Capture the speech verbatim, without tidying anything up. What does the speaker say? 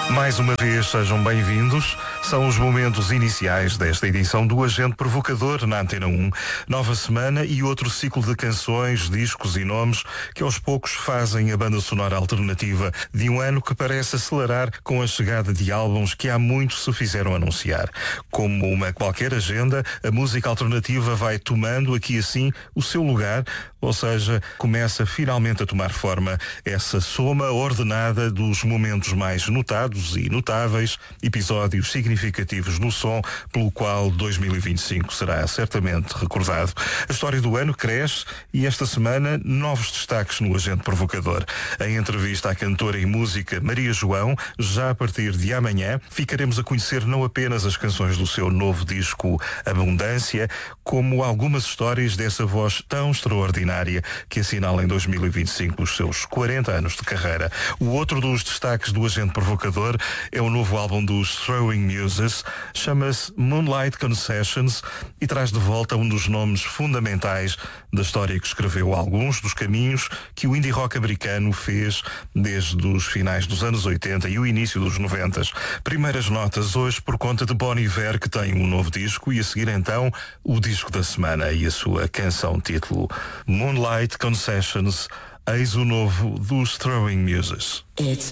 Mais uma vez, sejam bem-vindos. São os momentos iniciais desta edição do Agente Provocador na Antena um. Nova semana e outro ciclo de canções, discos e nomes que aos poucos fazem a banda sonora alternativa de um ano que parece acelerar com a chegada de álbuns que há muito se fizeram anunciar. Como uma qualquer agenda, a música alternativa vai tomando aqui assim o seu lugar, ou seja, começa finalmente a tomar forma essa soma ordenada dos momentos mais notados e notáveis, episódios significativos no som, pelo qual dois mil e vinte e cinco será certamente recordado. A história do ano cresce e esta semana novos destaques no Agente Provocador. Em entrevista à cantora e música Maria João, já a partir de amanhã, ficaremos a conhecer não apenas as canções do seu novo disco Abundância, como algumas histórias dessa voz tão extraordinária que assinala em dois mil e vinte e cinco os seus quarenta anos de carreira. O outro dos destaques do Agente Provocador é o novo álbum dos Throwing Muses, chama-se Moonlight Concessions e traz de volta um dos nomes fundamentais da história que escreveu alguns dos caminhos que o indie rock americano fez desde os finais dos anos oitenta e o início dos noventa. Primeiras notas hoje por conta de Bon Iver, que tem um novo disco, e a seguir então o disco da semana e a sua canção título Moonlight Concessions, eis o novo dos Throwing Muses. It's